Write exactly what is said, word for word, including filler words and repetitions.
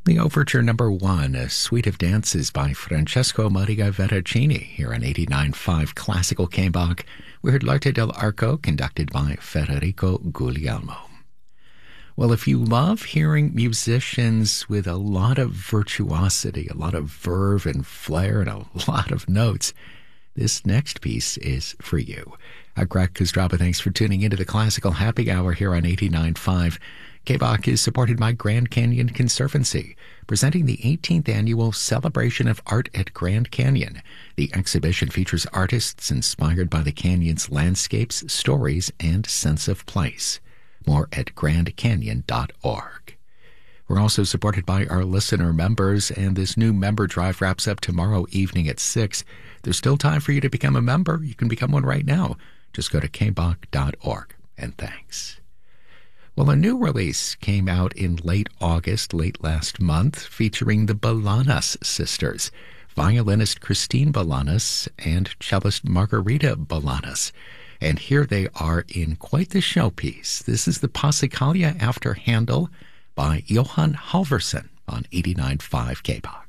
The Overture Number One, a suite of dances by Francesco Maria Veracini, here on eighty-nine point five Classical K-Bach. We heard L'Arte dell'Arco, conducted by Federico Guglielmo. Well, if you love hearing musicians with a lot of virtuosity, a lot of verve and flair, and a lot of notes, this next piece is for you. I'm Greg Kostraba. Thanks for tuning into the Classical Happy Hour here on eighty-nine point five. K-Bach is supported by Grand Canyon Conservancy, presenting the eighteenth Annual Celebration of Art at Grand Canyon. The exhibition features artists inspired by the canyon's landscapes, stories, and sense of place. More at grand canyon dot org. We're also supported by our listener members, and this new member drive wraps up tomorrow evening at six. There's still time for you to become a member. You can become one right now. Just go to k bach dot org, and thanks. Well, a new release came out in late August, late last month, featuring the Balanas sisters, violinist Christine Balanas and cellist Margarita Balanas. And here they are in quite the showpiece. This is the Passacaglia after Handel by Johann Halvorsen on eighty-nine point five K-Bach.